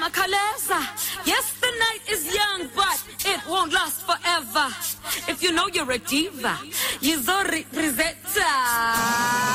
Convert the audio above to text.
Kaleza. Yes, the night is young, but it won't last forever. If you know you're a diva, you're Rizetta.